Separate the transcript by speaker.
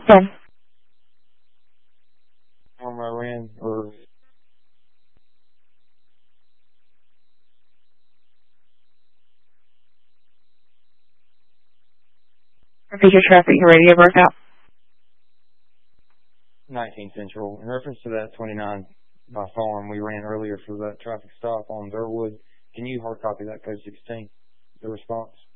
Speaker 1: Yeah.
Speaker 2: I ran, or
Speaker 1: Repeat your traffic. Your radio broke out.
Speaker 2: 19 Central. In reference to that 29 by Farm we ran earlier for that traffic stop on Durwood, can you hard copy that code 16, the response?